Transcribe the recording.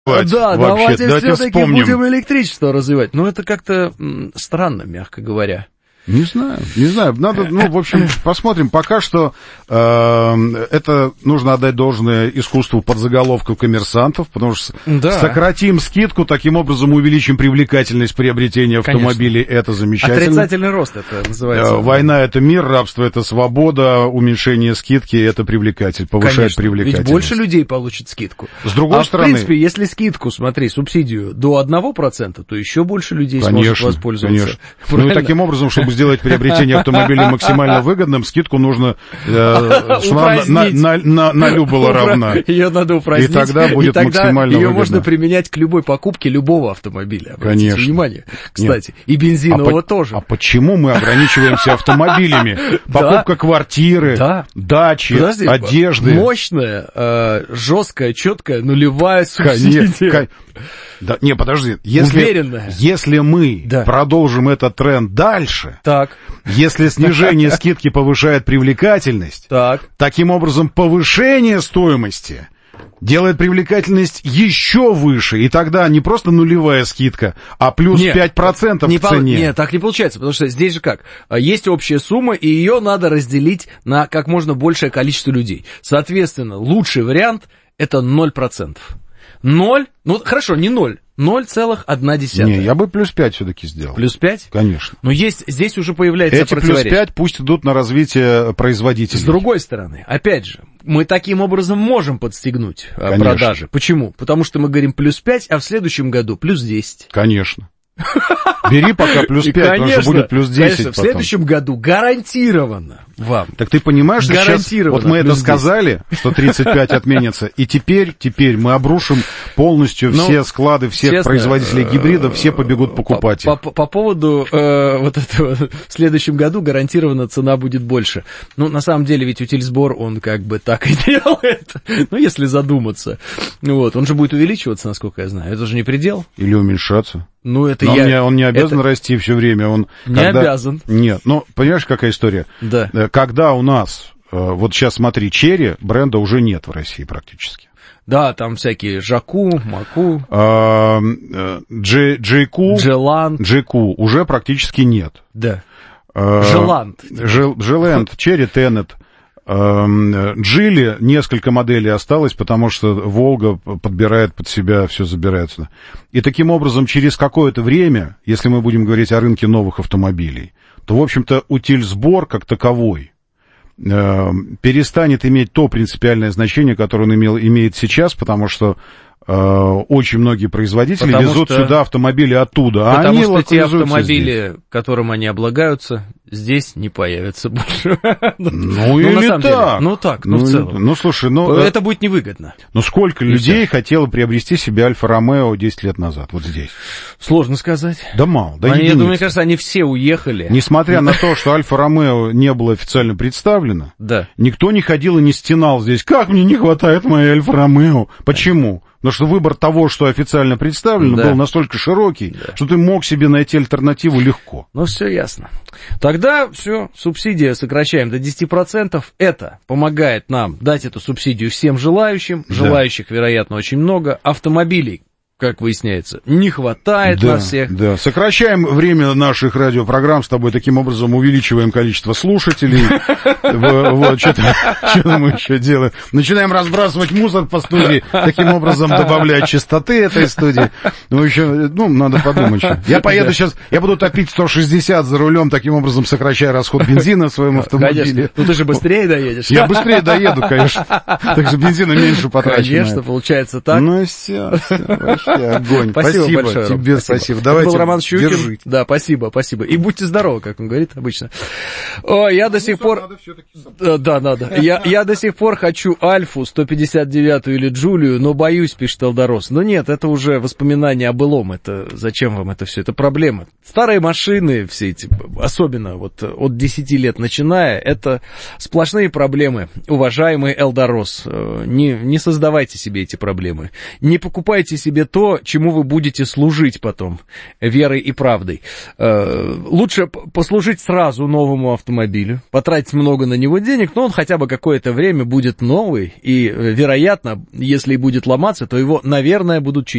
Да, вообще. давайте все-таки будем электричество развивать. Но это как-то странно, мягко говоря. Не знаю. Надо, в общем, посмотрим. Пока что это нужно отдать должное искусству подзаголовков коммерсантов, потому что сократим скидку, таким образом увеличим привлекательность приобретения автомобилей. Конечно. Это замечательно. Отрицательный рост это называется. Война — это мир, рабство — это свобода, уменьшение скидки — это повышает привлекательность. Ведь больше людей получат скидку. С другой стороны... в принципе, если скидку, смотри, субсидию до 1%, то еще больше людей сможет воспользоваться. Конечно. Ну и таким образом, чтобы сделать приобретение автомобиля максимально выгодным, скидку нужно, на лю была равна. Ее надо упразднить. И тогда будет максимально выгодно. Ее можно применять к любой покупке любого автомобиля. Конечно. Внимание, кстати. И бензинового тоже. А почему мы ограничиваемся автомобилями? Покупка квартиры, дачи, одежды. Мощная, жесткая, четкая, нулевая субсидия. Да, не, подожди. Если мы продолжим этот тренд дальше, если снижение скидки повышает привлекательность, таким образом повышение стоимости делает привлекательность еще выше, и тогда не просто нулевая скидка, а плюс 5% в цене. Нет, так не получается, потому что здесь же как? Есть общая сумма, и ее надо разделить на как можно большее количество людей. Соответственно, лучший вариант — это 0%. 0, хорошо, не 0, 0,1. Не, я бы плюс 5 все-таки сделал. Плюс 5? Конечно. Но здесь уже появляется противоречие. Эти плюс 5 пусть идут на развитие производителей. С другой стороны, опять же, мы таким образом можем подстегнуть продажи. Почему? Потому что мы говорим плюс 5, а в следующем году плюс 10. Конечно. Бери пока плюс 5, потому что будет плюс 10 конечно, в следующем году гарантированно вам. Так ты понимаешь, что сейчас, вот мы это сказали, что 35 отменится, и теперь мы обрушим полностью все склады, всех производителей гибридов, все побегут покупать их. По поводу вот этого, в следующем году гарантированно цена будет больше. На самом деле, ведь утильсбор, он как бы так и делает, если задуматься. Он же будет увеличиваться, насколько я знаю, это же не предел. Или уменьшаться. Он не обязан расти все время. Обязан. Нет, понимаешь, какая история? Да. Когда у нас, вот сейчас смотри, Черри бренда уже нет в России практически. Да, там всякие Жаку, Маку. Джейку уже практически нет. Да. Желанд, Черри, Теннет. Джили несколько моделей осталось, потому что Волга подбирает под себя, все забирается. И таким образом, через какое-то время, если мы будем говорить о рынке новых автомобилей, то, в общем-то, утильсбор как таковой перестанет иметь то принципиальное значение, которое он имеет сейчас, потому что очень многие производители везут сюда автомобили оттуда. Потому что те автомобили, которым они облагаются, здесь не появятся больше. Или так. В целом. Слушай, это будет невыгодно. Сколько людей хотело приобрести себе Альфа-Ромео 10 лет назад, вот здесь? Сложно сказать. Да мало, мне кажется, они все уехали. Несмотря на то, что Альфа-Ромео не было официально представлено, никто не ходил и не стенал здесь. Как мне не хватает моей Альфа-Ромео? Почему? Потому что выбор того, что официально представлено, был настолько широкий, что ты мог себе найти альтернативу легко. Все ясно. Тогда все, субсидия сокращаем до 10%. Это помогает нам дать эту субсидию всем желающим. Желающих, вероятно, очень много. Автомобилей, как выясняется, не хватает на всех. Да, сокращаем время наших радиопрограмм, с тобой таким образом увеличиваем количество слушателей. Что мы еще делаем? Начинаем разбрасывать мусор по студии, таким образом добавлять чистоты этой студии. Надо подумать. Я поеду сейчас, я буду топить 160 за рулем, таким образом сокращая расход бензина в своем автомобиле. Ты же быстрее доедешь. Я быстрее доеду, конечно. Так что бензина меньше потрачено. Конечно, получается так. Все, вообще. Огонь. Спасибо большое. Тебе спасибо. Давайте. Это был Роман Щукин. Да, спасибо. И будьте здоровы, как он говорит обычно. Я до сих пор... Да, надо. Я до сих пор хочу Альфу 159 или Джулию, но боюсь, пишет Элдорос. Но нет, это уже воспоминания о былом. Это зачем вам это все? Это проблема. Старые машины, все эти, особенно вот от 10 лет начиная, это сплошные проблемы. Уважаемый Элдорос, не создавайте себе эти проблемы. Не покупайте себе то, чему вы будете служить потом, верой и правдой. Лучше послужить сразу новому автомобилю, потратить много на него денег, но он хотя бы какое-то время будет новый, и, вероятно, если и будет ломаться, то его, наверное, будут чинить.